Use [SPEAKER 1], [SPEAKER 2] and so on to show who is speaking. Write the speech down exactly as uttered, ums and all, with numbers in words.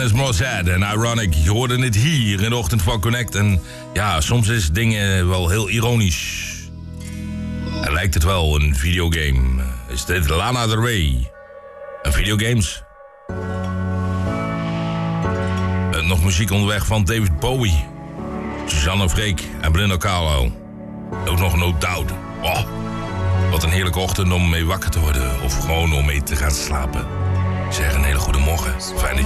[SPEAKER 1] Alanis Morissette en Ironic. Je hoorde het hier in de ochtend van Connect. En ja, soms is dingen wel heel ironisch. En lijkt het wel een videogame. Is dit Lana Del Rey? Een videogames? En nog muziek onderweg van David Bowie. Suzanne Freek en Brenda Carlo. Ook nog No Doubt. Oh, wat een heerlijke ochtend om mee wakker te worden. Of gewoon om mee te gaan slapen. Ik zeg een hele goede morgen. Fijn dat